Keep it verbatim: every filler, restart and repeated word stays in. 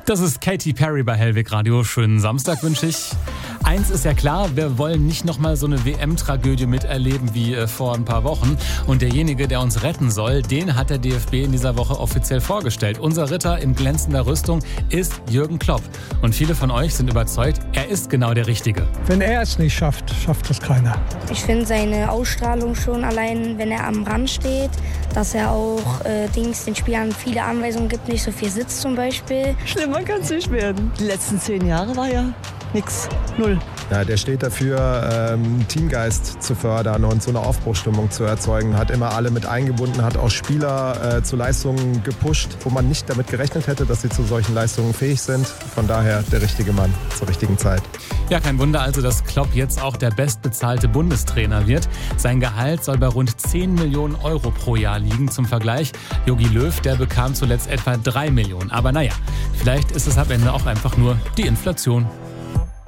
Das ist Katy Perry bei Hellwig Radio. Schönen Samstag wünsche ich. Eins ist ja klar, wir wollen nicht nochmal so eine W M-Tragödie miterleben wie äh, vor ein paar Wochen. Und derjenige, der uns retten soll, den hat der D F B in dieser Woche offiziell vorgestellt. Unser Ritter in glänzender Rüstung ist Jürgen Klopp. Und viele von euch sind überzeugt, er ist genau der Richtige. Wenn er es nicht schafft, schafft es keiner. Ich finde seine Ausstrahlung schon allein, wenn er am Rand steht, dass er auch äh, Dings den Spielern viele Anweisungen gibt, nicht so viel sitzt zum Beispiel. Schlimmer kann es nicht werden. Die letzten zehn Jahre war ja nix, null. Ja, der steht dafür, ähm, Teamgeist zu fördern und so eine Aufbruchsstimmung zu erzeugen. Hat immer alle mit eingebunden, hat auch Spieler äh, zu Leistungen gepusht, wo man nicht damit gerechnet hätte, dass sie zu solchen Leistungen fähig sind. Von daher der richtige Mann zur richtigen Zeit. Ja, kein Wunder also, dass Klopp jetzt auch der bestbezahlte Bundestrainer wird. Sein Gehalt soll bei rund zehn Millionen Euro pro Jahr liegen. Zum Vergleich, Jogi Löw, der bekam zuletzt etwa drei Millionen. Aber naja, vielleicht ist es am Ende auch einfach nur die Inflation.